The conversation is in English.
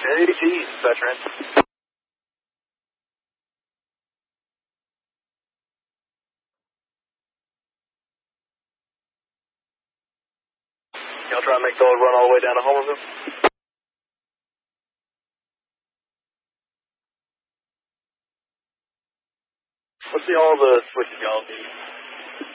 JT, veteran. Y'all try to make the run all the way down to Homerville? Let's see all the switches y'all need.